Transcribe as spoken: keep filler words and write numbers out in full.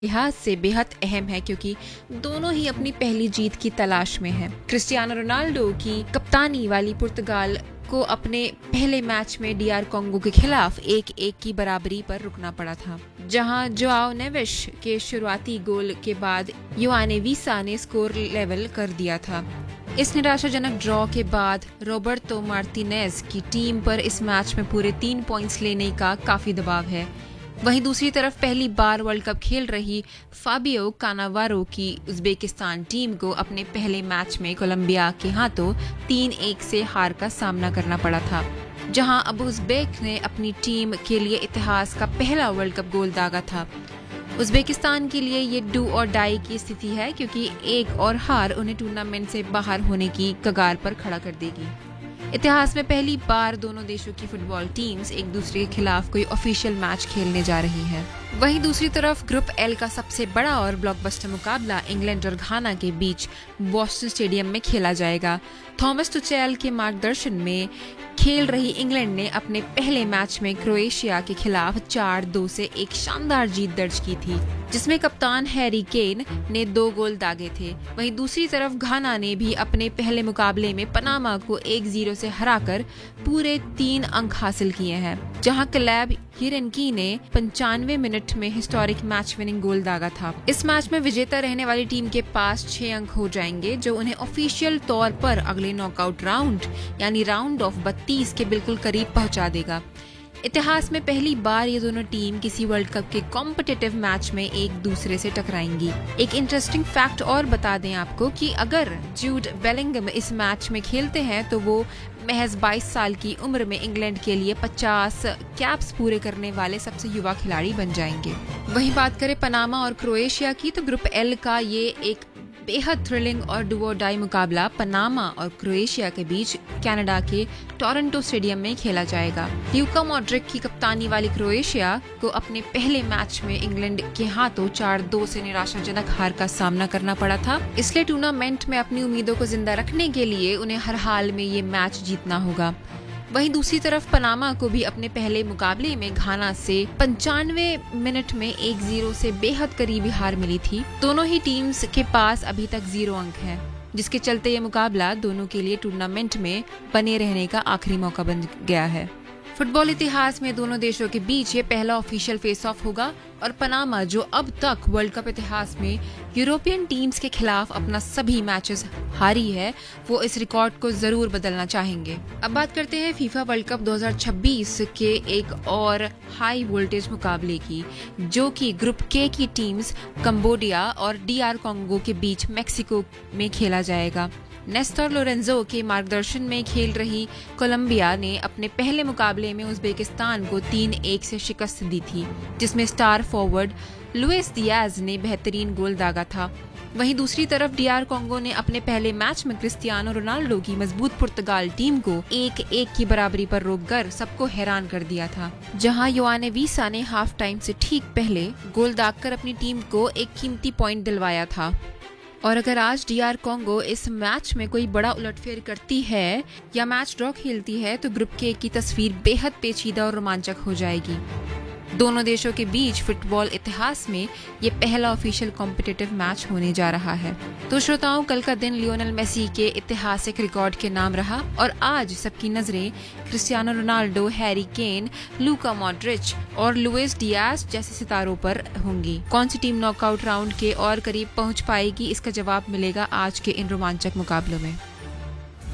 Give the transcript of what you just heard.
लिहाज से बेहद अहम है क्योंकि दोनों ही अपनी पहली जीत की तलाश में हैं। क्रिस्टियानो रोनाल्डो की कप्तानी वाली पुर्तगाल को अपने पहले मैच में डीआर कॉन्गो के खिलाफ एक एक की बराबरी पर रुकना पड़ा था, जहां जोआओ नेवेस के शुरुआती गोल के बाद योआने वीसा ने स्कोर लेवल कर दिया था। इस निराशाजनक ड्रॉ के बाद रोबर्टो मार्टिनेज की टीम पर इस मैच में पूरे तीन पॉइंट्स लेने का काफी दबाव है। वहीं दूसरी तरफ पहली बार वर्ल्ड कप खेल रही फाबियो कानावारो की उज्बेकिस्तान टीम को अपने पहले मैच में कोलंबिया के हाथों तीन एक से हार का सामना करना पड़ा था, जहां अब उज्बेक ने अपनी टीम के लिए इतिहास का पहला वर्ल्ड कप गोल दागा था। उज्बेकिस्तान के लिए ये डू और डाई की स्थिति है क्योंकि एक और हार उन्हें टूर्नामेंट से बाहर होने की कगार पर खड़ा कर देगी। इतिहास में पहली बार दोनों देशों की फुटबॉल टीम्स एक दूसरे के खिलाफ कोई ऑफिशियल मैच खेलने जा रही हैं। वहीं दूसरी तरफ ग्रुप एल का सबसे बड़ा और ब्लॉकबस्टर मुकाबला इंग्लैंड और घाना के बीच बोस्टन स्टेडियम में खेला जाएगा। थॉमस टुचेल के मार्गदर्शन में खेल रही इंग्लैंड ने अपने पहले मैच में क्रोएशिया के खिलाफ चार दो से एक शानदार जीत दर्ज की थी, जिसमें कप्तान हैरी केन ने दो गोल दागे थे। वहीं दूसरी तरफ घाना ने भी अपने पहले मुकाबले में पनामा को एक जीरो से हराकर पूरे तीन अंक हासिल किए हैं, जहां क्लैब हिरनकी ने पंचानवे मिनट में हिस्टोरिक मैच विनिंग गोल दागा था। इस मैच में विजेता रहने वाली टीम के पास छह अंक हो जाएंगे, जो उन्हें ऑफिशियल तौर पर अगले नॉकआउट राउंड यानी राउंड ऑफ बत्तीस के बिल्कुल करीब पहुंचा देगा। इतिहास में पहली बार ये दोनों टीम किसी वर्ल्ड कप के कॉम्पिटिटिव मैच में एक दूसरे से टकराएंगी। एक इंटरेस्टिंग फैक्ट और बता दें आपको कि अगर जूड बेलिंगम इस मैच में खेलते हैं तो वो महज बाईस साल की उम्र में इंग्लैंड के लिए पचास कैप्स पूरे करने वाले सबसे युवा खिलाड़ी बन जाएंगे। वहीं बात करें पनामा और क्रोएशिया की, तो ग्रुप एल का ये एक बेहद थ्रिलिंग और डू और डाई मुकाबला पनामा और क्रोएशिया के बीच कनाडा के टोरंटो स्टेडियम में खेला जाएगा। ल्यूका मॉड्रिक की कप्तानी वाली क्रोएशिया को अपने पहले मैच में इंग्लैंड के हाथों चार दो से निराशाजनक हार का सामना करना पड़ा था, इसलिए टूर्नामेंट में अपनी उम्मीदों को जिंदा रखने के लिए उन्हें हर हाल में ये मैच जीतना होगा। वहीं दूसरी तरफ पनामा को भी अपने पहले मुकाबले में घाना से पंचानवे मिनट में एक जीरो से बेहद करीबी हार मिली थी। दोनों ही टीम्स के पास अभी तक जीरो अंक है, जिसके चलते ये मुकाबला दोनों के लिए टूर्नामेंट में बने रहने का आखिरी मौका बन गया है। फुटबॉल इतिहास में दोनों देशों के बीच ये पहला ऑफिशियल फेस ऑफ होगा और पनामा, जो अब तक वर्ल्ड कप इतिहास में यूरोपियन टीम्स के खिलाफ अपना सभी मैचेस हारी है, वो इस रिकॉर्ड को जरूर बदलना चाहेंगे। अब बात करते हैं फीफा वर्ल्ड कप दो हज़ार छब्बीस के एक और हाई वोल्टेज मुकाबले की, जो कि ग्रुप के की टीम्स कंबोडिया और डीआर कॉन्गो के बीच मेक्सिको में खेला जाएगा। नेस्टर लोरेंजो के मार्गदर्शन में खेल रही कोलंबिया ने अपने पहले मुकाबले में उज्बेकिस्तान को तीन एक से शिकस्त दी थी, जिसमें स्टार फॉरवर्ड लुइस डियाज ने बेहतरीन गोल दागा था। वहीं दूसरी तरफ डीआर कॉन्गो ने अपने पहले मैच में क्रिस्टियानो रोनाल्डो की मजबूत पुर्तगाल टीम को एक एक की बराबरी पर रोककर सबको हैरान कर दिया था, जहां योआने वीसा ने हाफ टाइम से ठीक पहले गोल दागकर अपनी टीम को एक कीमती पॉइंट दिलवाया था। और अगर आज डीआर कॉन्गो इस मैच में कोई बड़ा उलटफेर करती है या मैच ड्रॉ खेलती है तो ग्रुप के की तस्वीर बेहद पेचीदा और रोमांचक हो जाएगी। दोनों देशों के बीच फुटबॉल इतिहास में ये पहला ऑफिशियल कॉम्पिटिटिव मैच होने जा रहा है। तो श्रोताओं, कल का दिन लियोनेल मेसी के ऐतिहासिक रिकॉर्ड के नाम रहा और आज सबकी नजरें Cristiano Ronaldo, Harry Kane, Luka Modric और लुइस डियाज जैसे सितारों पर होंगी। कौन सी टीम नॉकआउट राउंड के और करीब पहुंच पाएगी, इसका जवाब मिलेगा आज के इन रोमांचक मुकाबलों में।